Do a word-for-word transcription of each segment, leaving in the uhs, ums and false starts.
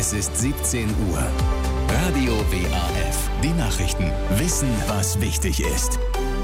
Es ist siebzehn Uhr. Radio W A F. Die Nachrichten. Wissen, was wichtig ist.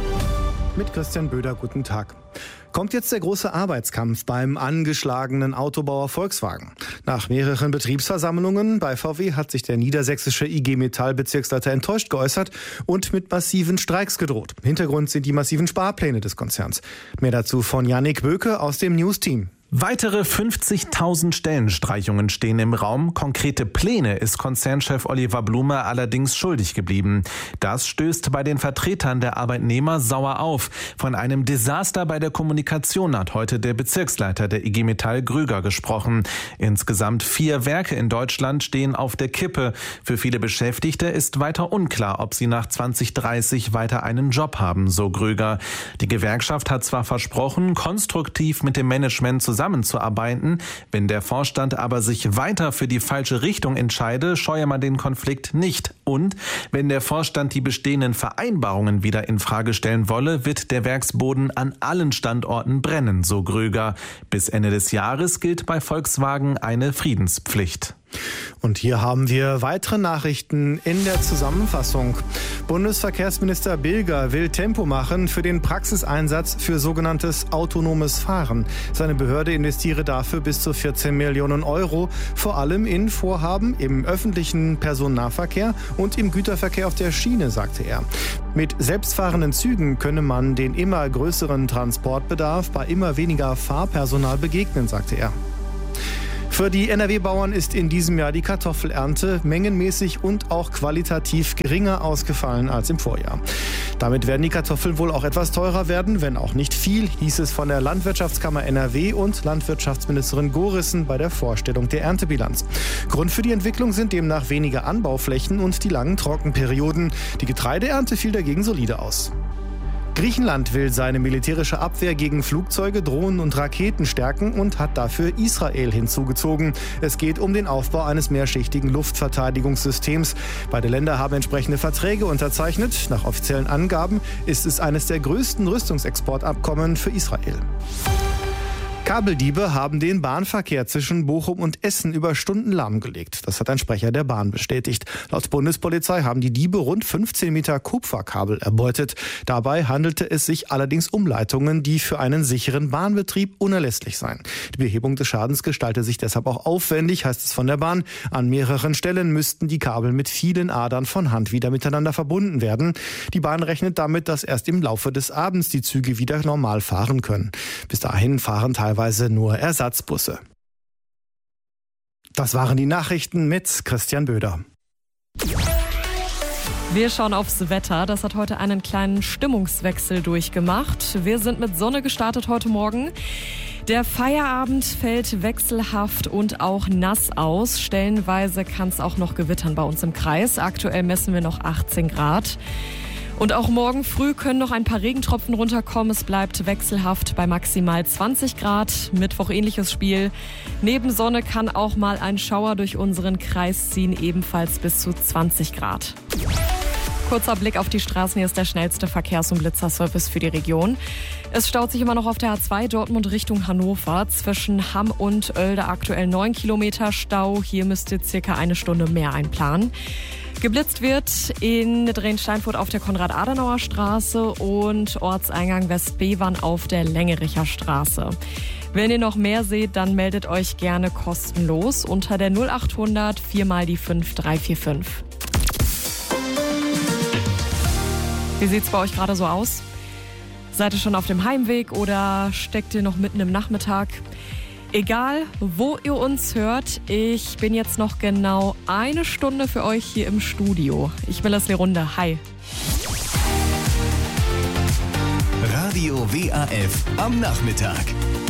Mit Christian Böder, guten Tag. Kommt jetzt der große Arbeitskampf beim angeschlagenen Autobauer Volkswagen? Nach mehreren Betriebsversammlungen bei V W hat sich der niedersächsische I G Metall-Bezirksleiter enttäuscht geäußert und mit massiven Streiks gedroht. Hintergrund sind die massiven Sparpläne des Konzerns. Mehr dazu von Yannick Böke aus dem News-Team. Weitere fünfzigtausend Stellenstreichungen stehen im Raum. Konkrete Pläne ist Konzernchef Oliver Blume allerdings schuldig geblieben. Das stößt bei den Vertretern der Arbeitnehmer sauer auf. Von einem Desaster bei der Kommunikation hat heute der Bezirksleiter der I G Metall Grüger gesprochen. Insgesamt vier Werke in Deutschland stehen auf der Kippe. Für viele Beschäftigte ist weiter unklar, ob sie nach zwanzig dreißig weiter einen Job haben, so Grüger. Die Gewerkschaft hat zwar versprochen, konstruktiv mit dem Management zusammenzuarbeiten, zusammenzuarbeiten. Wenn der Vorstand aber sich weiter für die falsche Richtung entscheide, scheue man den Konflikt nicht. Und wenn der Vorstand die bestehenden Vereinbarungen wieder in Frage stellen wolle, wird der Werksboden an allen Standorten brennen, so Grüger. Bis Ende des Jahres gilt bei Volkswagen eine Friedenspflicht. Und hier haben wir weitere Nachrichten in der Zusammenfassung. Bundesverkehrsminister Bilger will Tempo machen für den Praxiseinsatz für sogenanntes autonomes Fahren. Seine Behörde investiere dafür bis zu vierzehn Millionen Euro, vor allem in Vorhaben im öffentlichen Personennahverkehr und im Güterverkehr auf der Schiene, sagte er. Mit selbstfahrenden Zügen könne man den immer größeren Transportbedarf bei immer weniger Fahrpersonal begegnen, sagte er. Für die N R W-Bauern ist in diesem Jahr die Kartoffelernte mengenmäßig und auch qualitativ geringer ausgefallen als im Vorjahr. Damit werden die Kartoffeln wohl auch etwas teurer werden, wenn auch nicht viel, hieß es von der Landwirtschaftskammer N R W und Landwirtschaftsministerin Gorissen bei der Vorstellung der Erntebilanz. Grund für die Entwicklung sind demnach weniger Anbauflächen und die langen Trockenperioden. Die Getreideernte fiel dagegen solide aus. Griechenland will seine militärische Abwehr gegen Flugzeuge, Drohnen und Raketen stärken und hat dafür Israel hinzugezogen. Es geht um den Aufbau eines mehrschichtigen Luftverteidigungssystems. Beide Länder haben entsprechende Verträge unterzeichnet. Nach offiziellen Angaben ist es eines der größten Rüstungsexportabkommen für Israel. Kabeldiebe haben den Bahnverkehr zwischen Bochum und Essen über Stunden lahmgelegt. Das hat ein Sprecher der Bahn bestätigt. Laut Bundespolizei haben die Diebe rund fünfzehn Meter Kupferkabel erbeutet. Dabei handelte es sich allerdings um Leitungen, die für einen sicheren Bahnbetrieb unerlässlich seien. Die Behebung des Schadens gestalte sich deshalb auch aufwendig, heißt es von der Bahn. An mehreren Stellen müssten die Kabel mit vielen Adern von Hand wieder miteinander verbunden werden. Die Bahn rechnet damit, dass erst im Laufe des Abends die Züge wieder normal fahren können. Bis dahin fahren teilweise nur Ersatzbusse. Das waren die Nachrichten mit Christian Böder. Wir schauen aufs Wetter. Das hat heute einen kleinen Stimmungswechsel durchgemacht. Wir sind mit Sonne gestartet heute Morgen. Der Feierabend fällt wechselhaft und auch nass aus. Stellenweise kann es auch noch gewittern bei uns im Kreis. Aktuell messen wir noch achtzehn Grad. Und auch morgen früh können noch ein paar Regentropfen runterkommen. Es bleibt wechselhaft bei maximal zwanzig Grad. Mittwoch ähnliches Spiel. Neben Sonne kann auch mal ein Schauer durch unseren Kreis ziehen, ebenfalls bis zu zwanzig Grad. Kurzer Blick auf die Straßen. Hier ist der schnellste Verkehrs- und Blitzerservice für die Region. Es staut sich immer noch auf der A zwei Dortmund Richtung Hannover. Zwischen Hamm und Oelde aktuell neun Kilometer Stau. Hier müsst ihr circa eine Stunde mehr einplanen. Geblitzt wird in Drehn-Steinfurt auf der Konrad-Adenauer-Straße und Ortseingang Westbevern auf der Längericher Straße. Wenn ihr noch mehr seht, dann meldet euch gerne kostenlos unter der null achthundert vier mal die fünf drei vier fünf. Wie sieht's bei euch gerade so aus? Seid ihr schon auf dem Heimweg oder steckt ihr noch mitten im Nachmittag? Egal, wo ihr uns hört, ich bin jetzt noch genau eine Stunde für euch hier im Studio. Ich bin Leslie Runde. Hi. Radio W A F am Nachmittag.